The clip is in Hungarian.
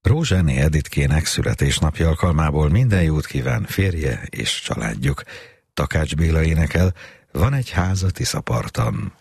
Rózsáné Editkének születésnapja alkalmából minden jót kíván férje és családjuk. Takács Béla énekel, Van egy ház a Tiszaparton.